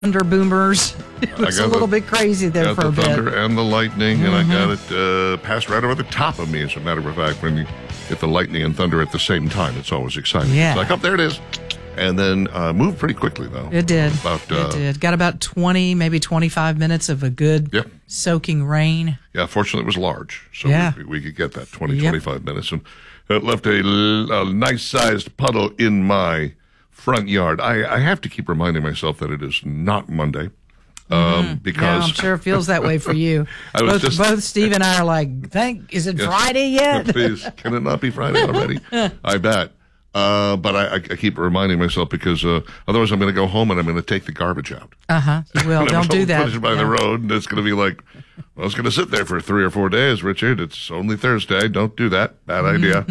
thunder boomers. It was a little bit crazy there for a bit. Thunder and the lightning, and I got it passed right over the top of me. As a matter of fact, when you get the lightning and thunder at the same time, it's always exciting. Yeah. It's like, oh, there it is. And then moved pretty quickly, though. It did. It did. Got about 20, maybe 25 minutes of a good soaking rain. Yeah, fortunately, it was large, so we could get that 25 minutes. And it left a nice-sized puddle in my front yard. I have to keep reminding myself that it is not Monday. Because I'm sure it feels that way for you. Both Steve and I are like, is it Friday yet? Please, can it not be Friday already? I bet. But I keep reminding myself because otherwise I'm going to go home and I'm going to take the garbage out. You will. Don't do that. Put it by the road, and it's going to be like, well, it's going to sit there for 3 or 4 days, Richard. It's only Thursday. Don't do that. Bad idea.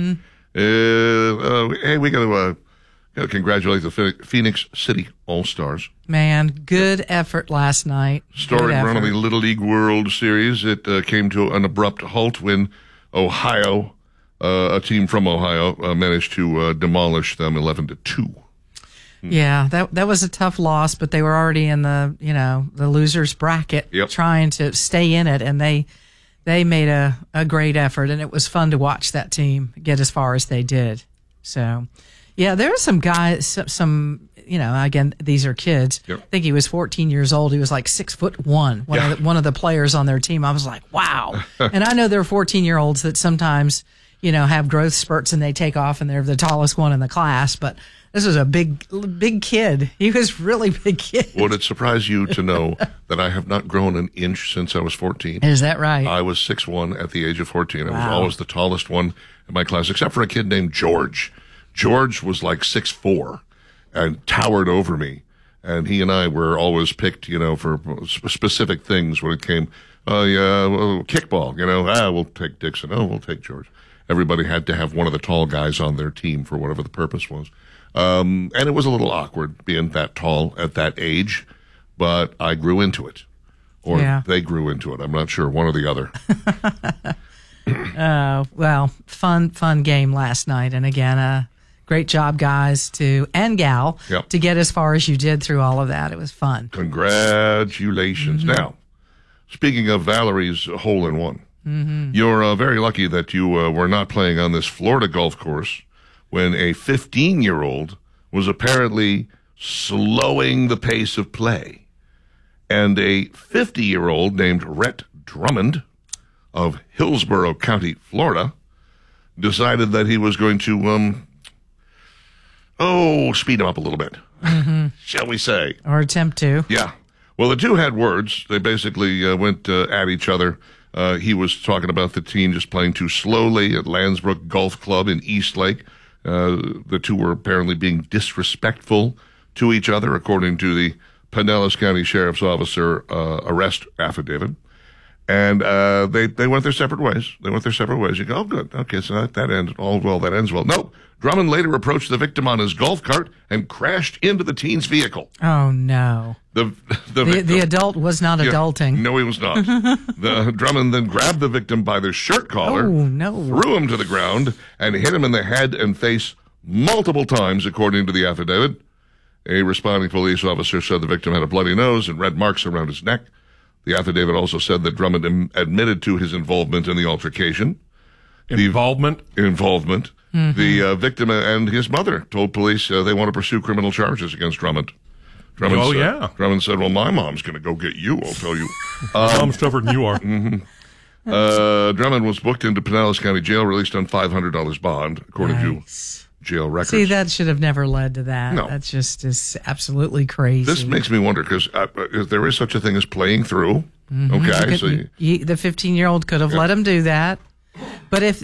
Hey, we got to congratulate the Phoenix City All-Stars. Man, good effort last night. Storic run of the Little League World Series. It came to an abrupt halt when Ohio, a team from Ohio, managed to demolish them 11-2. Yeah, that was a tough loss, but they were already in the losers bracket, trying to stay in it, and they made a great effort, and it was fun to watch that team get as far as they did. So, yeah, there are some guys, again, these are kids. I think he was 14 years old. He was like 6'1". One of the players on their team. I was like, wow. And I know there are 14-year-olds that sometimes, have growth spurts and they take off and they're the tallest one in the class. But this was a big kid. He was really big kid. Would it surprise you to know that I have not grown an inch since I was 14? Is that right? I was 6'1" at the age of 14. I was always the tallest one in my class, except for a kid named George. George was like 6'4" and towered over me. And he and I were always picked, for specific things when it came, kickball, we'll take Dixon. Oh, we'll take George. Everybody had to have one of the tall guys on their team for whatever the purpose was. And it was a little awkward being that tall at that age, but I grew into it. Or they grew into it. I'm not sure, one or the other. Well, fun game last night. And again, great job, guys, and gal, to get as far as you did through all of that. It was fun. Congratulations. Now, speaking of Valerie's hole-in-one, you're very lucky that you were not playing on this Florida golf course when a 15-year-old was apparently slowing the pace of play. And a 50-year-old named Rhett Drummond of Hillsborough County, Florida, decided that he was going to, speed him up a little bit, shall we say. Or attempt to. Yeah. Well, the two had words. They basically went at each other. He was talking about the team just playing too slowly at Landsbrook Golf Club in Eastlake. The two were apparently being disrespectful to each other, according to the Pinellas County Sheriff's Officer arrest affidavit. And they went their separate ways. You go, oh, good. Okay, so that ends that ends well. No, Drummond later approached the victim on his golf cart and crashed into the teen's vehicle. Oh, no. The adult was not adulting. No, he was not. The Drummond then grabbed the victim by the shirt collar, threw him to the ground, and hit him in the head and face multiple times, according to the affidavit. A responding police officer said the victim had a bloody nose and red marks around his neck. The affidavit also said that Drummond admitted to his involvement in the altercation. Involvement? The victim and his mother told police they want to pursue criminal charges against Drummond. Drummond said, well, my mom's going to go get you, I'll tell you. Mom's tougher than you are. Drummond was booked into Pinellas County Jail, released on $500 bond, according to jail records. See, that should have never led to that. No. That's just is absolutely crazy. This makes me wonder, because there is such a thing as playing through. Okay. The 15-year-old could have let him do that. But if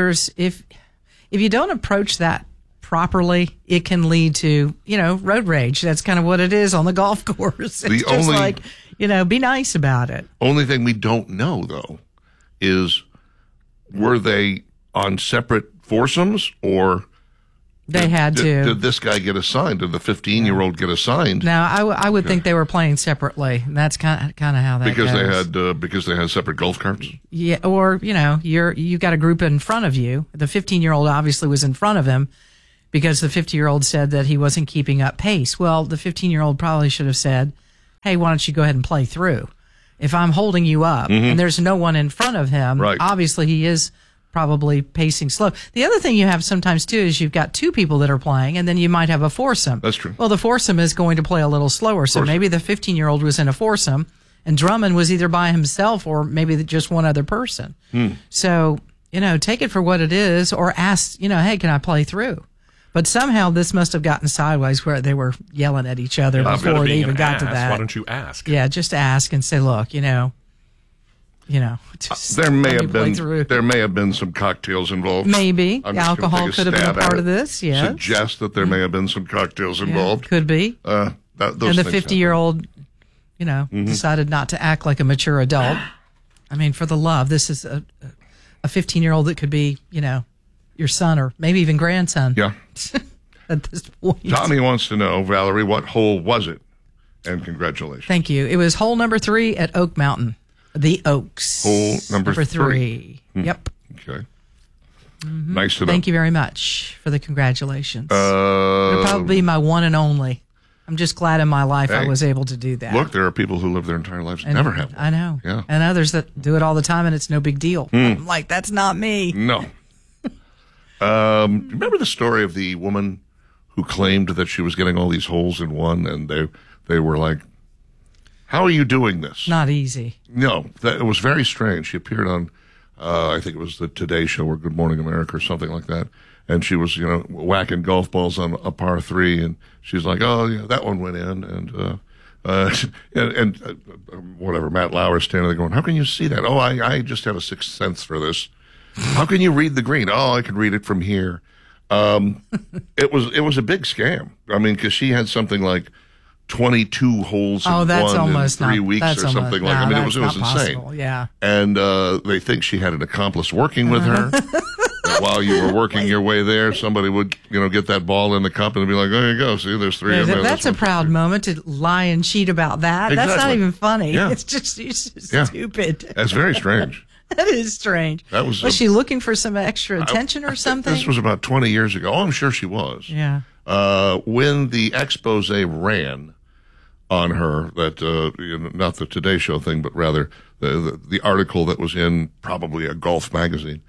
you don't approach that properly, it can lead to, road rage. That's kind of what it is on the golf course. It's be nice about it. Only thing we don't know, though, is were they on separate foursomes, or they had to. Did this guy get assigned? Did the 15-year-old get assigned? Now, I would think they were playing separately. And that's kind of how that goes. Because they had separate golf carts? Yeah, or, you got a group in front of you. The 15-year-old obviously was in front of him because the 50-year-old said that he wasn't keeping up pace. Well, the 15-year-old probably should have said, hey, why don't you go ahead and play through? If I'm holding you up and there's no one in front of him, obviously he is probably pacing slow. The other thing you have sometimes too is you've got two people that are playing, and then you might have a foursome. That's true. Well, the foursome is going to play a little slower, so maybe the 15-year-old was in a foursome, and Drummond was either by himself or maybe just one other person. So, take it for what it is, or ask, hey, can I play through? But somehow this must have gotten sideways where they were yelling at each other before they even got to that. Why don't you ask? Yeah, just ask and say, look, there may have been some cocktails involved. Maybe alcohol could have been a part of this. Yeah, suggest that there may have been some cocktails involved. Could be. And the 50-year-old, decided not to act like a mature adult. I mean, for the love, this is a 15-year-old that could be, your son or maybe even grandson. Yeah. At this point. Tommy wants to know, Valerie, what hole was it? And congratulations. Thank you. It was hole number 3 at Oak Mountain. The Oaks. Hole number 3. Yep. Okay. Nice to know. Thank you very much for the congratulations. It'll probably be my one and only. I'm just glad in my life I was able to do that. Look, there are people who live their entire lives and never have one. I know. Yeah. And others that do it all the time and it's no big deal. I'm like, that's not me. No. Remember the story of the woman who claimed that she was getting all these holes in one, and they were like, how are you doing this? Not easy. No, it was very strange. She appeared on, I think it was the Today Show or Good Morning America or something like that. And she was, whacking golf balls on a par 3, and she's like, oh, yeah, that one went in. And whatever, Matt Lauer standing there going, how can you see that? Oh, I just have a sixth sense for this. How can you read the green? Oh, I can read it from here. It was a big scam. I mean, because she had something like 22 holes in one in 3 weeks or something like that. I mean, it was insane. Possible, yeah. And they think she had an accomplice working with her. While you were working your way there, somebody would, get that ball in the cup and be like, there you go. See, there's 3 of them. That's a proud moment to lie and cheat about that. Exactly. That's not even funny. Yeah. It's just stupid. That's very strange. That is strange. Was she looking for some extra attention or something? This was about 20 years ago. Oh, I'm sure she was. Yeah. When the expose ran on her, that not the Today Show thing, but rather the article that was in probably a golf magazine,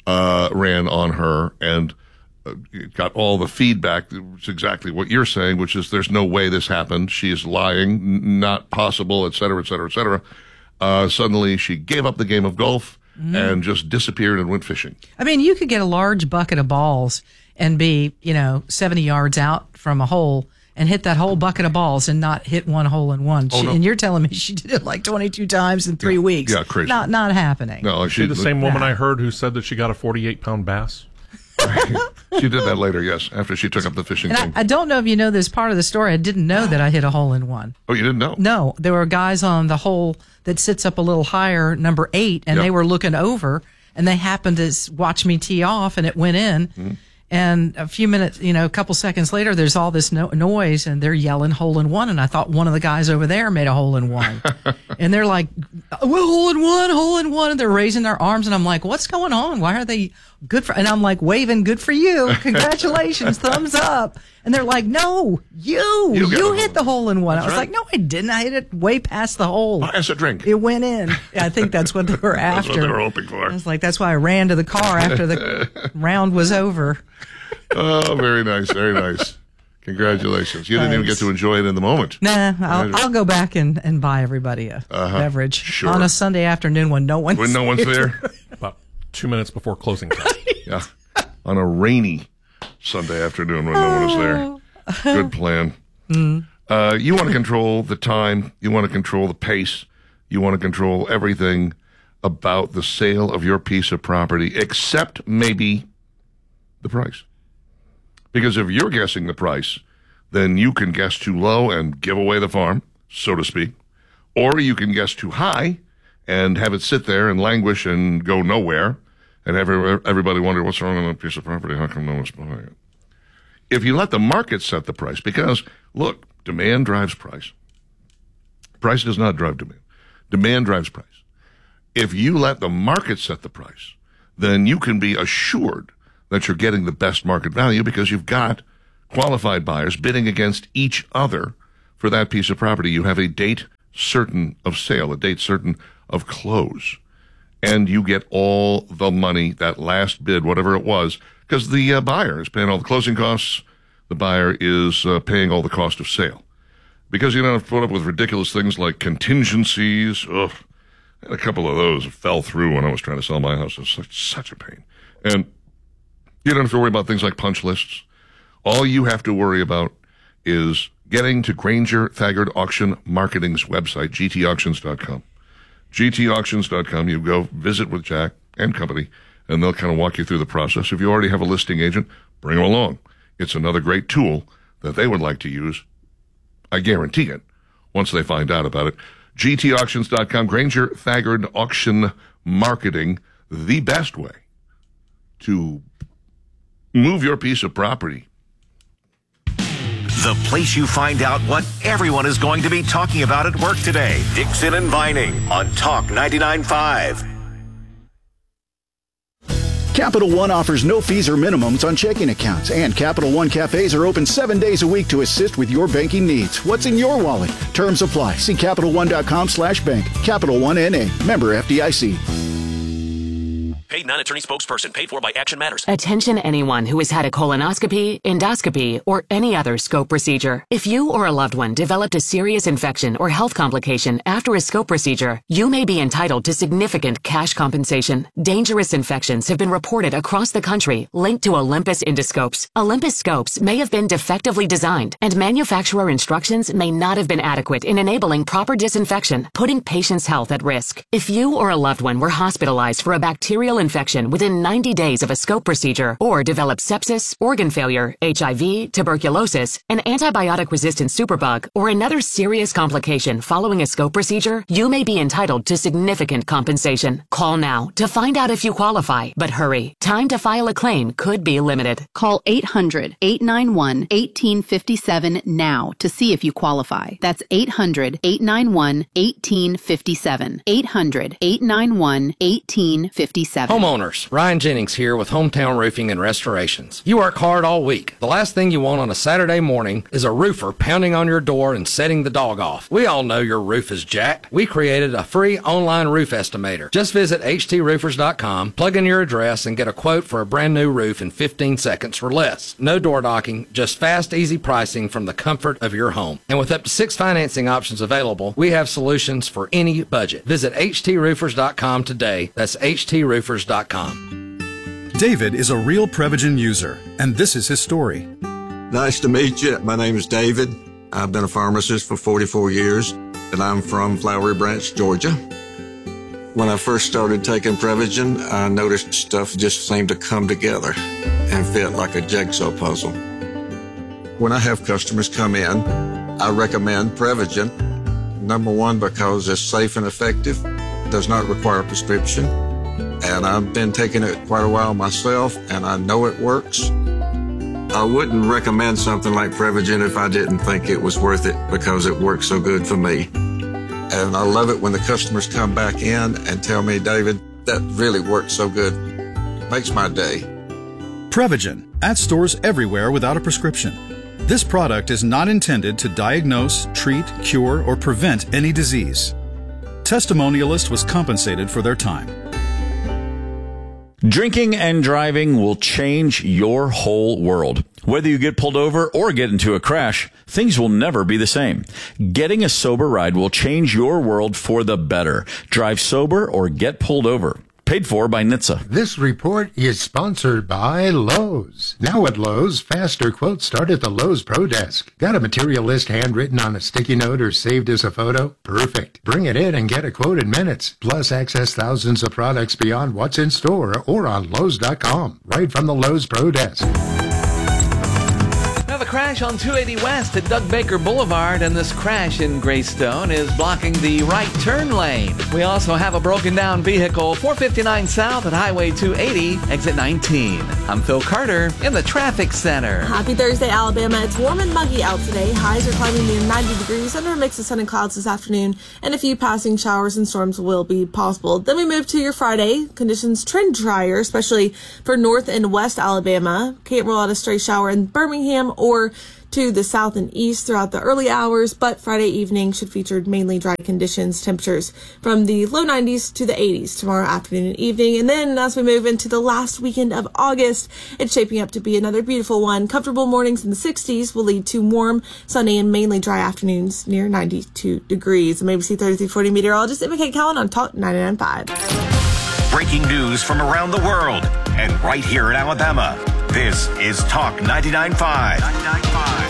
ran on her, and got all the feedback. It's exactly what you're saying, which is there's no way this happened. She is lying, not possible, et cetera, et cetera, et cetera. Suddenly she gave up the game of golf and just disappeared and went fishing. I mean, you could get a large bucket of balls and be, 70 yards out from a hole and hit that whole bucket of balls and not hit one hole in one. No. And you're telling me she did it like 22 times in 3 weeks. Yeah, crazy. Not happening. No, is she the same woman I heard who said that she got a 48-pound bass? She did that later, yes, after she took up the fishing thing. I don't know if you know this part of the story. I didn't know that I hit a hole in one. Oh, you didn't know? No, there were guys on the hole that sits up a little higher, number 8, and they were looking over, and they happened to watch me tee off, and it went in. And a few minutes, a couple seconds later, there's all this noise, and they're yelling hole in one. And I thought one of the guys over there made a hole in one. And they're like, well, hole in one. And they're raising their arms. And I'm like, what's going on? Why are they good for? And I'm like, waving, good for you. Congratulations. Thumbs up. And they're like, no, you hit the hole in one. I was like, no, I didn't. I hit it way past the hole. As a drink. It went in. I think that's what they were after. That's what they were hoping for. I was like, that's why I ran to the car after the round was over. Oh, very nice, very nice. Congratulations. You didn't even get to enjoy it in the moment. Nah, I'll go back and buy everybody a beverage on a Sunday afternoon when no one's there. About 2 minutes before closing time. Yeah, on a rainy Sunday afternoon when no one is there. Good plan. You want to control the time. You want to control the pace. You want to control everything about the sale of your piece of property, except maybe the price. Because if you're guessing the price, then you can guess too low and give away the farm, so to speak. Or you can guess too high and have it sit there and languish and go nowhere and everybody wonder what's wrong with that piece of property. How come no one's buying it? If you let the market set the price, because, look, demand drives price. Price does not drive demand. Demand drives price. If you let the market set the price, then you can be assured that you're getting the best market value because you've got qualified buyers bidding against each other for that piece of property. You have a date certain of sale, a date certain of close, and you get all the money, that last bid, whatever it was, because the buyer is paying all the closing costs. The buyer is paying all the cost of sale. Because you don't have to put up with ridiculous things like contingencies. Ugh. I had a couple of those that fell through when I was trying to sell my house. It was such a pain. And you don't have to worry about things like punch lists. All you have to worry about is getting to Granger Thagard Auction Marketing's website, gtauctions.com. gtauctions.com. You go visit with Jack and company, and they'll kind of walk you through the process. If you already have a listing agent, bring them along. It's another great tool that they would like to use. I guarantee it once they find out about it. gtauctions.com. Granger Thagard Auction Marketing, the best way to move your piece of property. The place you find out what everyone is going to be talking about at work today. Dixon and Vining on Talk 99.5. Capital One offers no fees or minimums on checking accounts, and Capital One cafes are open 7 days a week to assist with your banking needs. What's in your wallet? Terms apply. See CapitalOne.com/bank. Capital One N.A. Member FDIC. Paid non-attorney spokesperson. Paid for by Action Matters. Attention anyone who has had a colonoscopy, endoscopy, or any other scope procedure. If you or a loved one developed a serious infection or health complication after a scope procedure, you may be entitled to significant cash compensation. Dangerous infections have been reported across the country linked to Olympus endoscopes. Olympus scopes may have been defectively designed, and manufacturer instructions may not have been adequate in enabling proper disinfection, putting patients' health at risk. If you or a loved one were hospitalized for a bacterial infection within 90 days of a scope procedure, or developed sepsis, organ failure, HIV, tuberculosis, an antibiotic-resistant superbug, or another serious complication following a scope procedure, you may be entitled to significant compensation. Call now to find out if you qualify, but hurry. Time to file a claim could be limited. Call 800-891-1857 now to see if you qualify. That's 800-891-1857. 800-891-1857. Homeowners, Ryan Jennings here with Hometown Roofing and Restorations. You work hard all week. The last thing you want on a Saturday morning is a roofer pounding on your door and setting the dog off. We all know your roof is jacked. We created a free online roof estimator. Just visit htroofers.com, plug in your address, and get a quote for a brand new roof in 15 seconds or less. No door knocking, just fast, easy pricing from the comfort of your home. And with up to 6 financing options available, we have solutions for any budget. Visit htroofers.com today. That's htroofers.com. David is a real Prevagen user, and this is his story. Nice to meet you. My name is David. I've been a pharmacist for 44 years, and I'm from Flowery Branch, Georgia. When I first started taking Prevagen, I noticed stuff just seemed to come together and fit like a jigsaw puzzle. When I have customers come in, I recommend Prevagen. Number one, because it's safe and effective, does not require a prescription. And I've been taking it quite a while myself, and I know it works. I wouldn't recommend something like Prevagen if I didn't think it was worth it, because it works so good for me. And I love it when the customers come back in and tell me, David, that really works so good. It makes my day. Prevagen, at stores everywhere without a prescription. This product is not intended to diagnose, treat, cure, or prevent any disease. Testimonialist was compensated for their time. Drinking and driving will change your whole world. Whether you get pulled over or get into a crash, things will never be the same. Getting a sober ride will change your world for the better. Drive sober or get pulled over. Paid for by NHTSA. This report is sponsored by Lowe's. Now at Lowe's, faster quotes start at the Lowe's Pro Desk. Got a material list handwritten on a sticky note or saved as a photo? Perfect. Bring it in and get a quote in minutes. Plus, access thousands of products beyond what's in store or on Lowe's.com. Right from the Lowe's Pro Desk. Now the crash on 280 West at Doug Baker Boulevard, and this crash in Greystone is blocking the right turn lane. We also have a broken down vehicle 459 South at Highway 280, exit 19. I'm Phil Carter in the traffic center. Happy Thursday, Alabama. It's warm and muggy out today. Highs are climbing near 90 degrees under a mix of sun and clouds this afternoon, and a few passing showers and storms will be possible. Then we move to your Friday. Conditions trend drier, especially for north and west Alabama. Can't rule out a stray shower in Birmingham or to the south and east throughout the early hours, but Friday evening should feature mainly dry conditions. Temperatures from the low 90s to the 80s tomorrow afternoon and evening. And then as we move into the last weekend of August, it's shaping up to be another beautiful one. Comfortable mornings in the 60s will lead to warm, sunny, and mainly dry afternoons near 92 degrees. I'm ABC 3340 meteorologist Emma Kate Cowan on Talk 99.5. Breaking news from around the world and right here in Alabama. This is Talk 99.5.